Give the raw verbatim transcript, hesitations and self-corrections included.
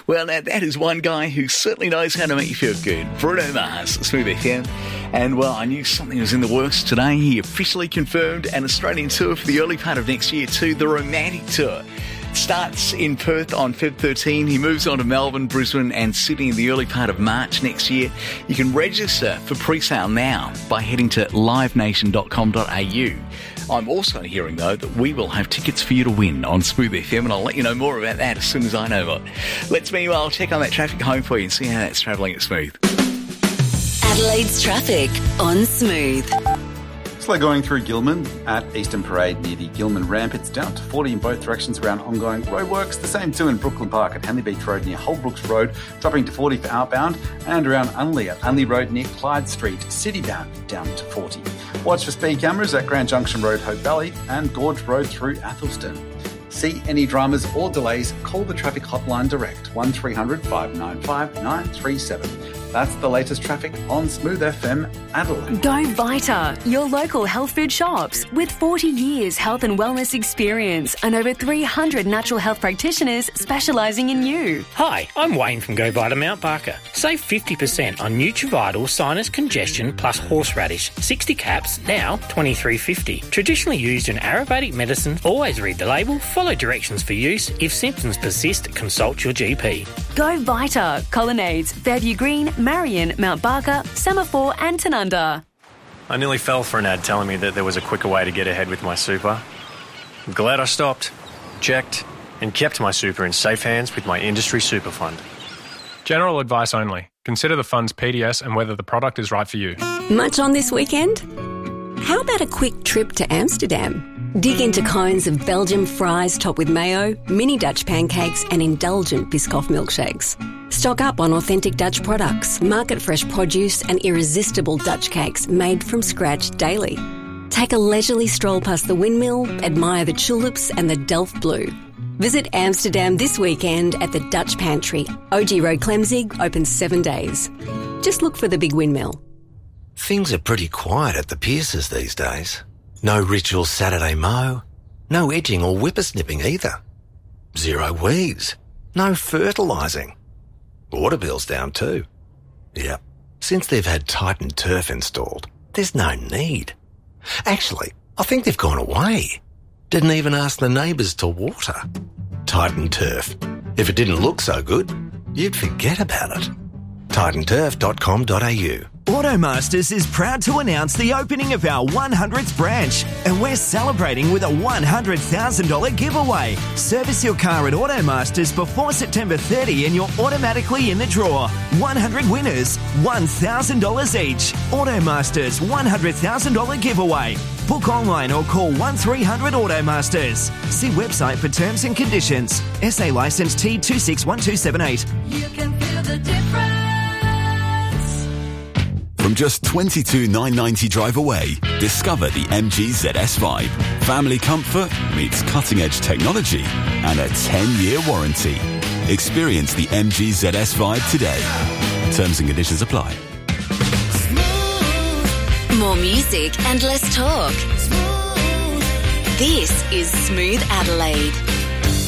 Well, now that is one guy who certainly knows how to make you feel good. Bruno Mars, Smooth F M. And, well, I knew something was in the works today. He officially confirmed an Australian tour for the early part of next year too, the Romantic Tour. Starts in Perth on February thirteenth. He moves on to Melbourne, Brisbane and Sydney in the early part of March next year. You can register for pre-sale now by heading to live nation dot com dot a u. I'm also hearing, though, that we will have tickets for you to win on Smooth F M, and I'll let you know more about that as soon as I know more. Let's meanwhile check on that traffic home for you and see how that's travelling at Smooth. Adelaide's traffic on Smooth. Slow going through Gilman at Eastern Parade near the Gilman ramp. It's down to forty in both directions around ongoing roadworks. The same too in Brooklyn Park at Henley Beach Road near Holbrooks Road, dropping to forty for outbound, and around Unley at Unley Road near Clyde Street, citybound, down to forty. Watch for speed cameras at Grand Junction Road, Hope Valley, and Gorge Road through Athelston. See any dramas or delays, call the traffic hotline direct, one three hundred five nine five nine three seven. That's the latest traffic on Smooth F M Adelaide. Go Vita, your local health food shops. With forty years health and wellness experience and over three hundred natural health practitioners specialising in you. Hi, I'm Wayne from Go Vita Mount Barker. Save fifty percent on Nutrivital Sinus Congestion plus Horseradish. sixty caps, now twenty-three fifty. Traditionally used in Ayurvedic medicine. Always read the label, follow directions for use. If symptoms persist, consult your G P. Go Vita, Colonnades, Fairview Green, Marion, Mount Barker, Semaphore and Tanunda. I nearly fell for an ad telling me that there was a quicker way to get ahead with my super. I'm glad I stopped, checked, and kept my super in safe hands with my industry super fund. General advice only. Consider the fund's P D S and whether the product is right for you. Much on this weekend? How about a quick trip to Amsterdam? Dig into cones of Belgian fries topped with mayo, mini Dutch pancakes and indulgent Biscoff milkshakes. Stock up on authentic Dutch products, market-fresh produce and irresistible Dutch cakes made from scratch daily. Take a leisurely stroll past the windmill, admire the tulips and the Delft Blue. Visit Amsterdam this weekend at the Dutch Pantry. O G Road Clemzig, open seven days. Just look for the big windmill. Things are pretty quiet at the Pierces these days. No ritual Saturday mow, no edging or whippersnipping either. Zero weeds, no fertilising. Water bill's down too. Yep, since they've had Titan Turf installed, there's no need. Actually, I think they've gone away. Didn't even ask the neighbours to water. Titan Turf. If it didn't look so good, you'd forget about it. titan turf dot com dot a u. Automasters is proud to announce the opening of our one hundredth branch, and we're celebrating with a one hundred thousand dollars giveaway. Service your car at Automasters before September thirtieth and you're automatically in the draw. one hundred winners, one thousand dollars each. Automasters one hundred thousand dollars giveaway. Book online or call one three hundred Automasters. See website for terms and conditions. S A licence T two six one two seven eight. You can feel the difference. From just twenty-two thousand nine hundred ninety drive away, discover the M G Z S Vibe. Family comfort meets cutting-edge technology and a ten-year warranty. Experience the M G Z S Vibe today. Terms and conditions apply. More music and less talk. This is Smooth Adelaide.